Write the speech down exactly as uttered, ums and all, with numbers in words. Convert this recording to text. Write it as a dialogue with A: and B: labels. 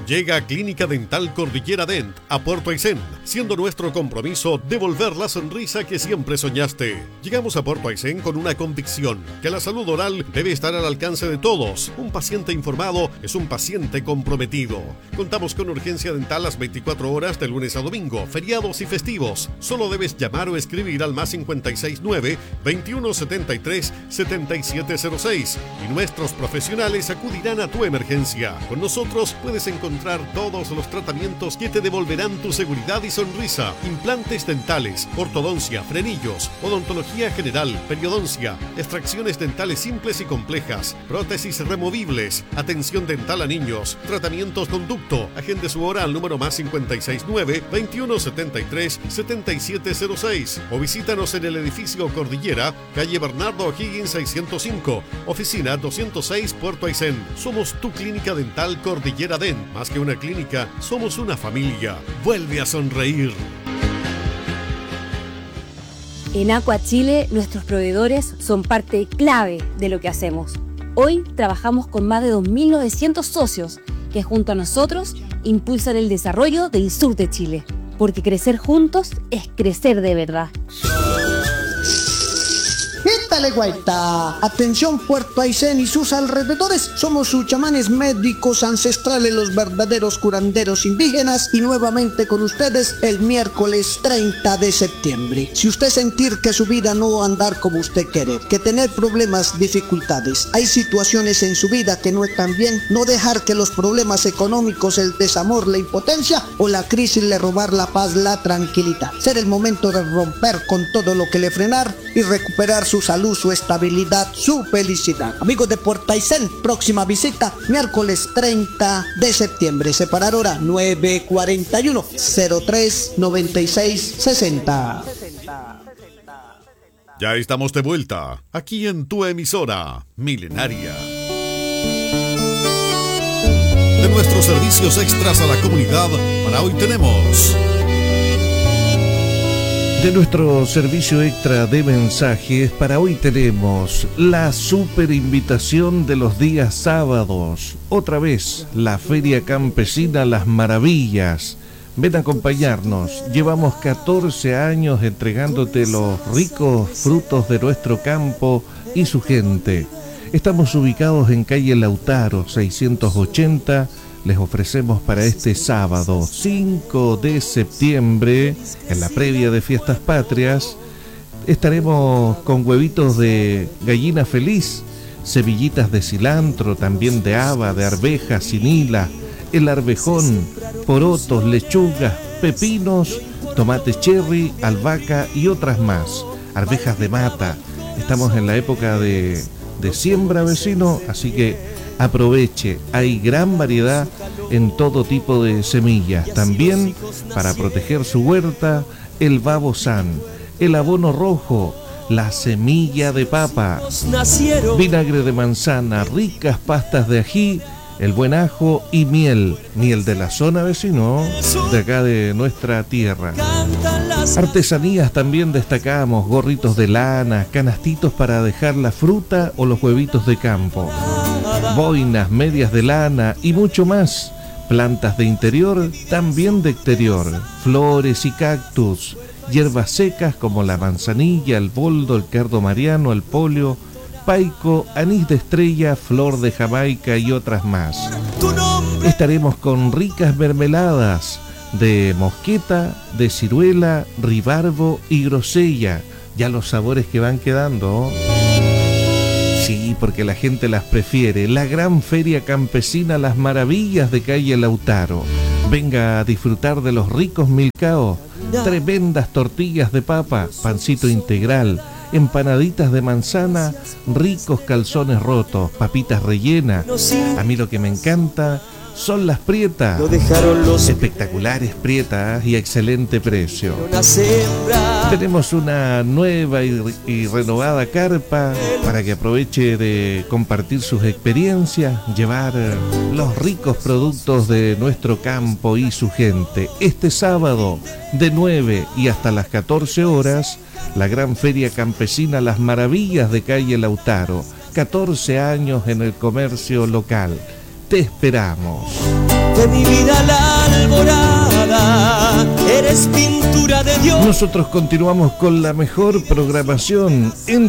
A: Llega Clínica Dental Cordillera Dent a Puerto Aysén, siendo nuestro compromiso devolver la sonrisa que siempre soñaste. Llegamos a Puerto Aysén con una convicción, que la salud oral debe estar al alcance de todos. Un paciente informado es un paciente comprometido. Contamos con urgencia dental las veinticuatro horas de lunes a domingo, feriados y festivos. Solo debes llamar o escribir al más cincuenta y seis nueve, veintiuno setenta y tres, setenta y siete cero seis y nuestros profesionales acudirán a tu emergencia. Con nosotros puedes encontrar todos los tratamientos que te devolverán tu seguridad y sonrisa. Implantes dentales, ortodoncia, frenillos, odontología general, periodoncia, extracciones dentales simples y complejas, prótesis removibles, atención dental a niños, tratamientos conducto. Agende su hora al número más cincuenta y seis nueve, veintiuno setenta y tres, setenta y siete cero seis o visítanos en el edificio Cordillera, calle Bernardo O'Higgins seiscientos cinco, oficina doscientos seis, Puerto Aysén. Somos tu clínica dental Cordillera Dent. Más que una clínica, somos una familia. Vuelve a sonreír.
B: En Aqua Chile, nuestros proveedores son parte clave de lo que hacemos. Hoy trabajamos con más de dos mil novecientos socios que junto a nosotros impulsan el desarrollo del sur de Chile. Porque crecer juntos es crecer de verdad.
C: ¡Étale, guaita! Atención Puerto Aysén y sus alrededores. Somos sus chamanes médicos ancestrales, los verdaderos curanderos indígenas, y nuevamente con ustedes el miércoles treinta de septiembre. Si usted sentir que su vida no va a andar como usted quiere, que tener problemas, dificultades, hay situaciones en su vida que no están bien, no dejar que los problemas económicos, el desamor, la impotencia o la crisis le robar la paz, la tranquilidad. Ser el momento de romper con todo lo que le frenar y recuperar su salud, su estabilidad, su felicidad. Amigos de Puerto Aysén, próxima visita miércoles treinta de septiembre. Separar hora nueve cuarenta y uno, cero tres noventa y seis sesenta.
A: Ya estamos de vuelta, aquí en tu emisora milenaria. De nuestros servicios extras a la comunidad, para hoy tenemos...
D: De nuestro servicio extra de mensajes, para hoy tenemos la super invitación de los días sábados. Otra vez, la Feria Campesina Las Maravillas. Ven a acompañarnos. Llevamos catorce años entregándote los ricos frutos de nuestro campo y su gente. Estamos ubicados en calle Lautaro seiscientos ochenta. Les ofrecemos para este sábado cinco de septiembre, en la previa de Fiestas Patrias, estaremos con huevitos de gallina feliz, cebillitas de cilantro, también de haba, de arveja, cinila, el arvejón, porotos, lechugas, pepinos, tomate cherry, albahaca y otras más, arvejas de mata. Estamos en la época de, de siembra, vecino, así que aproveche, hay gran variedad en todo tipo de semillas. También para proteger su huerta, el Babosan, el abono rojo, la semilla de papa, vinagre de manzana, ricas pastas de ají, el buen ajo y miel, miel de la zona, vecino, de acá de nuestra tierra. Artesanías también destacamos, gorritos de lana, canastitos para dejar la fruta o los huevitos de campo, boinas, medias de lana y mucho más. Plantas de interior, también de exterior, flores y cactus, hierbas secas como la manzanilla, el boldo, el cardo mariano, el polio, paico, anís de estrella, flor de Jamaica y otras más. Estaremos con ricas mermeladas de mosqueta, de ciruela, ribarbo y grosella. Ya los sabores que van quedando. Sí, porque la gente las prefiere. La gran Feria Campesina Las Maravillas de calle Lautaro. Venga a disfrutar de los ricos milcaos, tremendas tortillas de papa, pancito integral, empanaditas de manzana, ricos calzones rotos, papitas rellenas. A mí lo que me encanta son las prietas, lo dejaron los espectaculares prietas y a excelente precio. Tenemos una nueva y, y renovada carpa para que aproveche de compartir sus experiencias, llevar los ricos productos de nuestro campo y su gente. Este sábado de nueve y hasta las catorce horas, la gran Feria Campesina Las Maravillas de calle Lautaro. catorce años en el comercio local. Te esperamos.
E: de mi vida la alborada, eres pintura de Dios.
D: Nosotros continuamos con la mejor programación en